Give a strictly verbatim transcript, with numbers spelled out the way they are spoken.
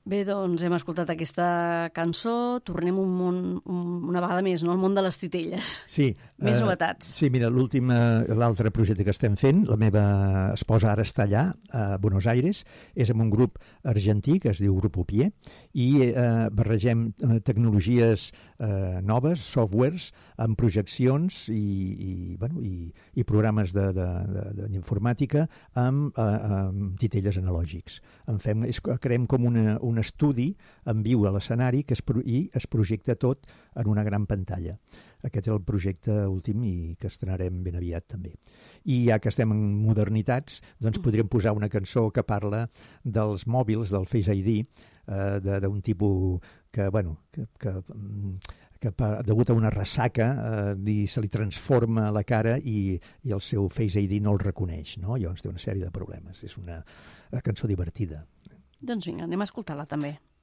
Bé, doncs hem escoltat aquesta cançó, tornem un món, un, una vegada més, no? Al món de les titelles. Sí. Més eh, novetats. Sí, mira, l'últim, eh, l'altre projecte que estem fent, la meva esposa ara està allà, a Buenos Aires, és amb un grup argentí que es diu Grup Upié, i eh, barregem eh, tecnologies eh, noves, softwares, amb projeccions i, i, bueno, i, i programes d'informàtica amb, eh, amb titelles analògics. En fem, és, creem com una, un estudi en viu a l'escenari que es, i es projecta tot en una gran pantalla. Aquest és el projecte últim i que estrenarem ben aviat també. I ja que estem en modernitats, doncs podríem posar una cançó que parla dels mòbils, del Face I D, eh, d'un tipus que, bueno, que, que, que degut a una ressaca eh, se li transforma la cara i, i el seu Face I D no el reconeix, no? Llavors té una sèrie de problemes. És una cançó divertida. Doncs vinga, anem a escoltar-la també.